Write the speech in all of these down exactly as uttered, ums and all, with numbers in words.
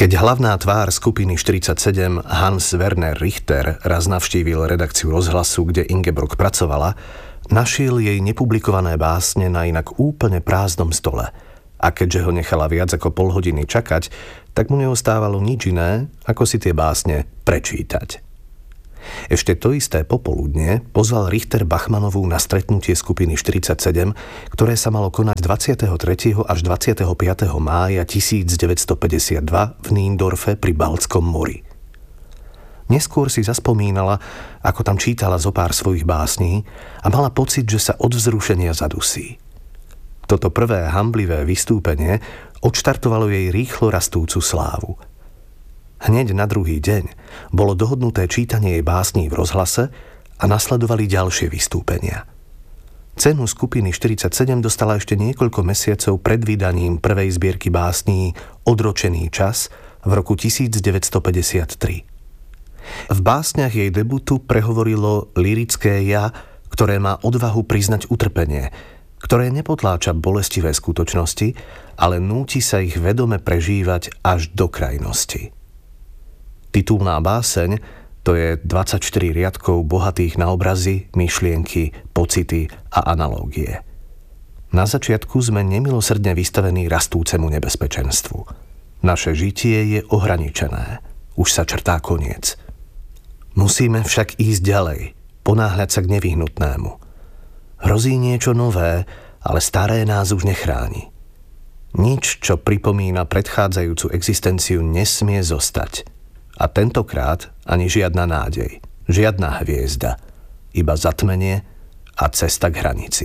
Keď hlavná tvár skupiny štyridsaťsedem Hans Werner Richter raz navštívil redakciu Rozhlasu, kde Ingeborg pracovala, našiel jej nepublikované básne na inak úplne prázdnom stole. A keďže ho nechala viac ako pol hodiny čakať, tak mu neostávalo nič iné, ako si tie básne prečítať. Ešte to isté popoludne pozval Richter Bachmanovú na stretnutie skupiny štyridsaťsedem, ktoré sa malo konať dvadsiateho tretieho až dvadsiateho piateho mája tisícdeväťstopäťdesiatdva v Níndorfe pri Baltskom mori. Neskôr si zaspomínala, ako tam čítala zo pár svojich básní a mala pocit, že sa od vzrušenia zadusí. Toto prvé hanblivé vystúpenie odštartovalo jej rýchlo rastúcu slávu. Hneď na druhý deň bolo dohodnuté čítanie jej básní v Rozhlase a nasledovali ďalšie vystúpenia. Cenu skupiny štyridsaťsedem dostala ešte niekoľko mesiacov pred vydaním prvej zbierky básní Odročený čas v roku tisícdeväťstopäťdesiattri. V básniach jej debutu prehovorilo lyrické ja, ktoré má odvahu priznať utrpenie, ktoré nepotláča bolestivé skutočnosti, ale núti sa ich vedome prežívať až do krajnosti. Titulná báseň, to je dvadsaťštyri riadkov bohatých na obrazy, myšlienky, pocity a analógie. Na začiatku sme nemilosrdne vystavení rastúcemu nebezpečenstvu. Naše žitie je ohraničené. Už sa črtá koniec. Musíme však ísť ďalej, ponáhľať sa k nevyhnutnému. Hrozí niečo nové, ale staré nás už nechráni. Nič, čo pripomína predchádzajúcu existenciu, nesmie zostať. A tentokrát ani žiadna nádej, žiadna hviezda, iba zatmenie a cesta k hranici.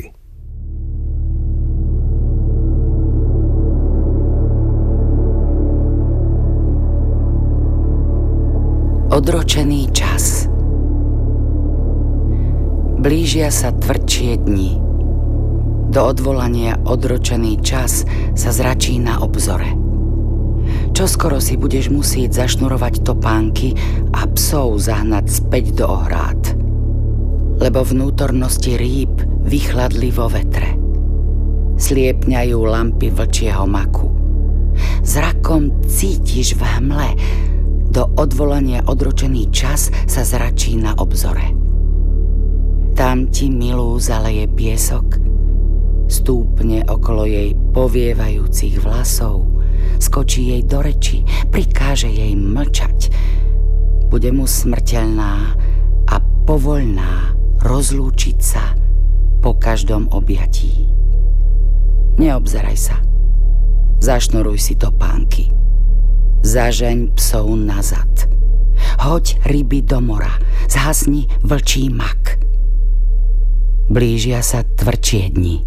Odročený čas. Blížia sa tvrdšie dni. Do odvolania odročený čas sa zračí na obzore. Čoskoro si budeš musieť zašnurovať topánky a psov zahnať späť do ohrád, lebo vnútornosti rýb vychladli vo vetre. Sliepňajú lampy vlčieho maku. Zrakom cítiš v hmle, do odvolania odročený čas sa zračí na obzore. Tam ti milú zaleje piesok, stúpne okolo jej povievajúcich vlasov, skočí jej do reči, prikáže jej mlčať. Bude mu smrteľná a povoľná rozlúčiť sa po každom objatí. Neobzeraj sa. Zašnuruj si topánky. Zažeň psov nazad. Hoď ryby do mora. Zhasni vlčí mak. Blížia sa tvrdšie dni.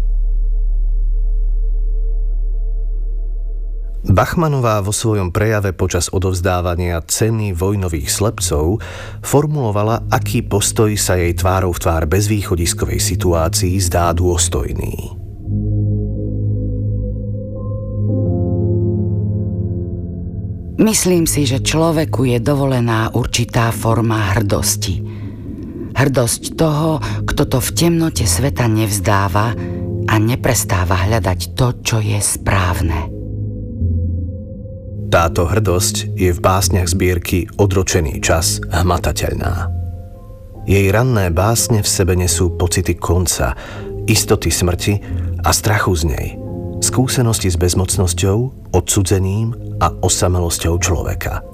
Bachmanová vo svojom prejave počas odovzdávania ceny vojnových slepcov formulovala, aký postoj sa jej tvárou v tvár bezvýchodiskovej situácii zdá dôstojný. Myslím si, že človeku je dovolená určitá forma hrdosti. Hrdosť toho, kto to v temnote sveta nevzdáva a neprestáva hľadať to, čo je správne. Táto hrdosť je v básniach zbierky Odročený čas hmatateľná. Jej ranné básne v sebe nesú pocity konca, istoty smrti a strachu z nej, skúsenosti s bezmocnosťou, odsudzením a osamelosťou človeka.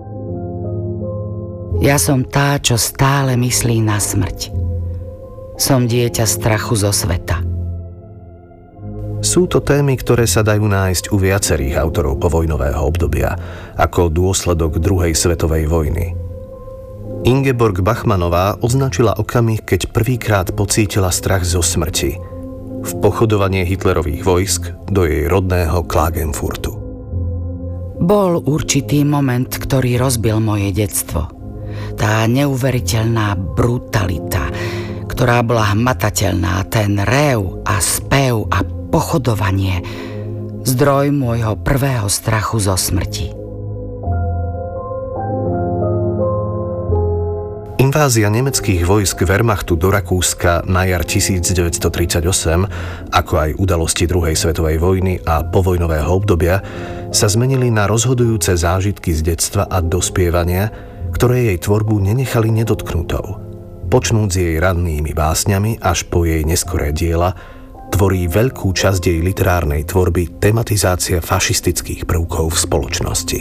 Ja som tá, čo stále myslí na smrť. Som dieťa strachu zo sveta. Sú to témy, ktoré sa dajú nájsť u viacerých autorov povojnového obdobia, ako dôsledok druhej svetovej vojny. Ingeborg Bachmanová označila okamih, keď prvýkrát pocítila strach zo smrti. V pochodovanie Hitlerových vojsk do jej rodného Klagenfurtu. Bol určitý moment, ktorý rozbil moje detstvo. Tá neuveriteľná brutalita, ktorá bola hmatateľná, ten rév a spev a pochodovanie, zdroj môjho prvého strachu zo smrti. Invázia nemeckých vojsk Wehrmachtu do Rakúska na jar devätnásťtridsaťosem, ako aj udalosti druhej svetovej vojny a povojnového obdobia, sa zmenili na rozhodujúce zážitky z detstva a dospievania, ktoré jej tvorbu nenechali nedotknutou. Počnúc jej rannými básňami až po jej neskoré diela, tvorí veľkú časť jej literárnej tvorby tematizácia fašistických prvkov v spoločnosti.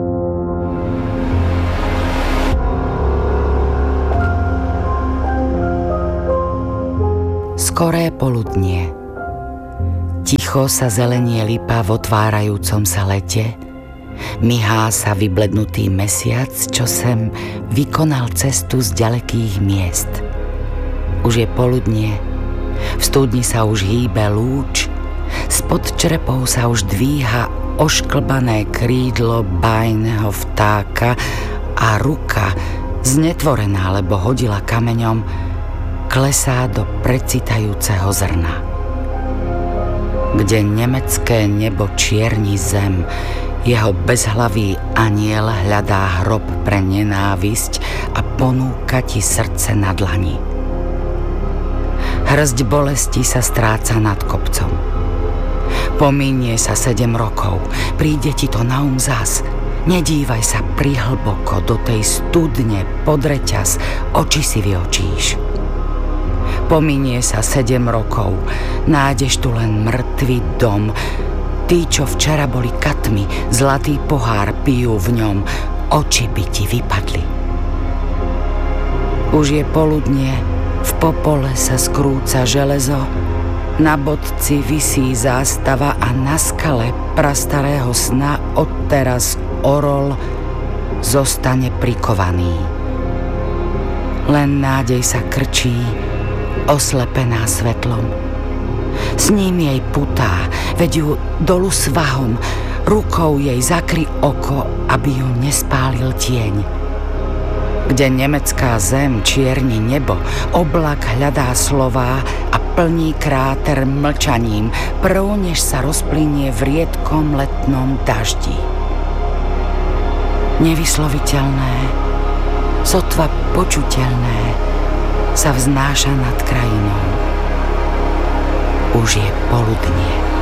Skoré poludnie. Ticho sa zelenie lipa v otvárajúcom sa lete. Myhá sa vyblednutý mesiac, čo sem vykonal cestu z ďalekých miest. Už je poludnie. V studni sa už hýbe lúč. Spod črepov sa už dvíha ošklbané krídlo bájneho vtáka a ruka, znetvorená, lebo hodila kameňom, klesá do precitajúceho zrna. Kde nemecké nebo čierni zem, jeho bezhlavý aniel hľadá hrob pre nenávisť a ponúka ti srdce na dlani. Hrsť bolesti sa stráca nad kopcom. Pominie sa sedem rokov, príde ti to na um zas. Nedívaj sa prihlboko do tej studne pod reťaz, oči si vyočíš. Pominie sa sedem rokov, nájdeš tu len mŕtvý dom. Tí, čo včera boli katmi, zlatý pohár pijú v ňom, oči by ti vypadli. Už je poludnie, v popole sa skrúca železo, na bodci visí zástava a na skale prastarého sna odteraz orol zostane prikovaný. Len nádej sa krčí, oslepená svetlom. S ním jej putá, veď ju dolu svahom, rukou jej zakry oko, aby ju nespálil tieň. Kde nemecká zem čierni nebo, oblak hľadá slová a plní kráter mlčaním, prv než sa rozplynie v riedkom letnom daždi. Nevysloviteľné, sotva počuteľné, sa vznáša nad krajinou. Už je poludnie.